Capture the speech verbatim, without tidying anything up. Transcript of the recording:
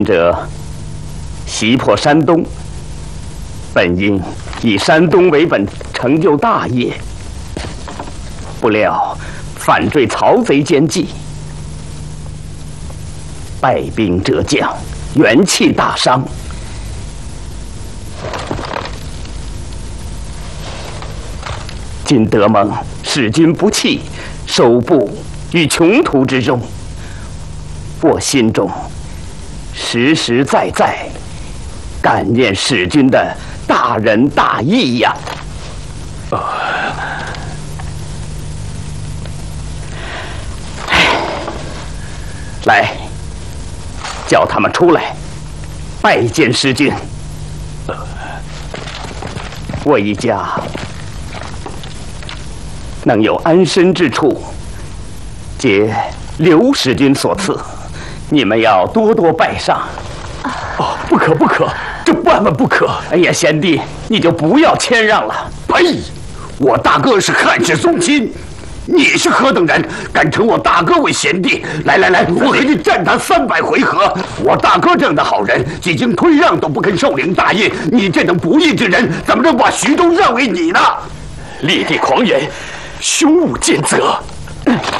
者袭破山东，本应以山东为本，成就大业。不料反坠曹贼奸计，败兵折将，元气大伤。今得蒙使君不弃，收部于穷途之中，我心中实实在在感念使君的大仁大义呀！呃，来，叫他们出来拜见师君。呃，我一家能有安身之处，皆刘使君所赐，你们要多多拜上。 哦，不可不可，这万万不可！ 哎呀，贤弟，你就不要谦让了。 呸！我大哥是汉室宗亲，你是何等人，敢称我大哥为贤弟？来来来，我和你战他三百回合。我大哥这样的好人，几经推让都不肯受领大业，你这等不义之人，怎么能把徐州让给你呢？ 立地狂言，凶勿见责。